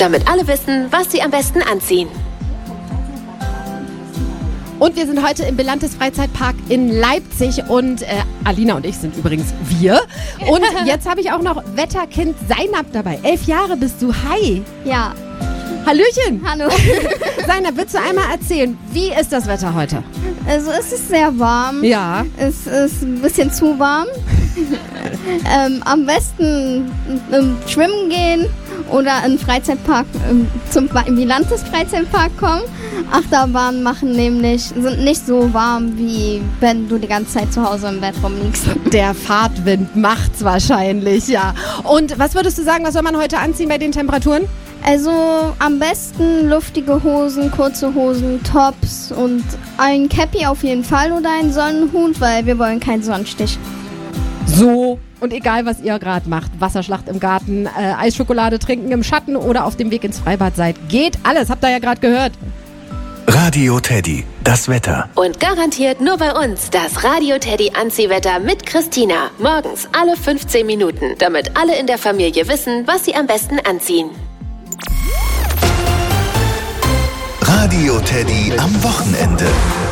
damit alle wissen, was sie am besten anziehen. Und wir sind heute im Belantes Freizeitpark in Leipzig und Alina und ich sind übrigens wir. Und jetzt habe ich auch noch Wetterkind Seinab dabei. 11 Jahre bist du. Hi. Ja. Hallöchen. Hallo. Seinab, willst du einmal erzählen, wie ist das Wetter heute? Also es ist sehr warm. Ja. Es ist ein bisschen zu warm. Am besten schwimmen gehen oder in den Freizeitpark, zum Belantes Freizeitpark kommen. Achterbahnen sind nicht so warm, wie wenn du die ganze Zeit zu Hause im Bett rumliegst. Der Fahrtwind macht's wahrscheinlich, ja. Und was würdest du sagen, was soll man heute anziehen bei den Temperaturen? Also am besten luftige Hosen, kurze Hosen, Tops und ein Cappy auf jeden Fall oder ein Sonnenhut, weil wir wollen keinen Sonnenstich. So, und egal was ihr gerade macht, Wasserschlacht im Garten, Eisschokolade trinken im Schatten oder auf dem Weg ins Freibad seid, geht alles, habt ihr ja gerade gehört. Radio Teddy, das Wetter. Und garantiert nur bei uns das Radio Teddy Anziehwetter mit Christina. Morgens alle 15 Minuten, damit alle in der Familie wissen, was sie am besten anziehen. Radio Teddy am Wochenende.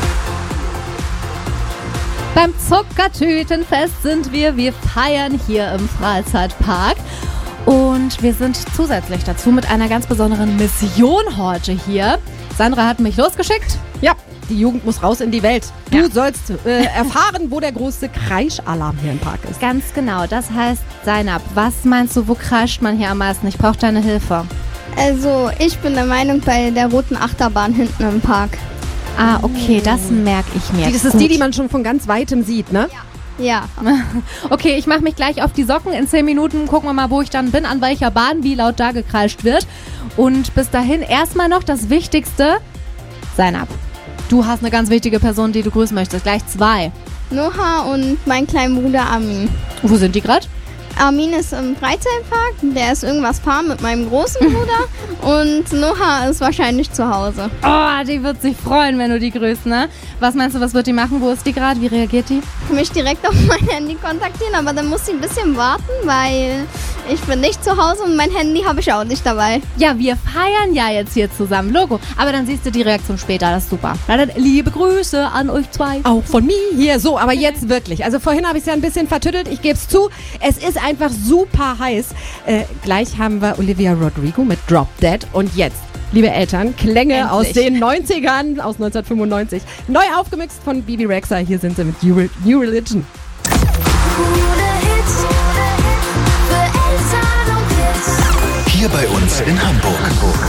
Beim Zuckertütenfest sind wir feiern hier im Freizeitpark und wir sind zusätzlich dazu mit einer ganz besonderen Mission heute hier. Sandra hat mich losgeschickt. Ja, die Jugend muss raus in die Welt. Du sollst erfahren, wo der größte Kreischalarm hier im Park ist. Ganz genau, das heißt, Seinab, was meinst du, wo kreischt man hier am meisten? Ich brauche deine Hilfe. Also ich bin der Meinung bei der roten Achterbahn hinten im Park. Ah, okay, das merke ich mir. Das ist die man schon von ganz weitem sieht, ne? Ja. Okay, ich mache mich gleich auf die Socken. In 10 Minuten gucken wir mal, wo ich dann bin, an welcher Bahn, wie laut da gekreischt wird. Und bis dahin erstmal noch das Wichtigste. Seinab, du hast eine ganz wichtige Person, die du grüßen möchtest. Gleich 2. Noah und mein kleiner Bruder Armin. Wo sind die gerade? Armin ist im Freizeitpark, der ist irgendwas fahren mit meinem großen Bruder und Noah ist wahrscheinlich zu Hause. Oh, die wird sich freuen, wenn du die grüßt, ne? Was meinst du, was wird die machen? Wo ist die gerade? Wie reagiert die? Ich möchte direkt auf mein Handy kontaktieren, aber dann muss sie ein bisschen warten, weil ich bin nicht zu Hause und mein Handy habe ich auch nicht dabei. Ja, wir feiern ja jetzt hier zusammen, Logo. Aber dann siehst du die Reaktion später, das ist super. Na dann, liebe Grüße an euch zwei. Auch von mir hier. So, aber jetzt wirklich. Also vorhin habe ich es ja ein bisschen vertüttelt, ich gebe es zu. Es ist einfach super heiß. Gleich haben wir Olivia Rodrigo mit Drop Dead und jetzt, liebe Eltern, Klänge Endlich. aus den 90ern, aus 1995. Neu aufgemixt von Bibi Rexha. Hier sind sie mit New Religion. Hier bei uns in Hamburg.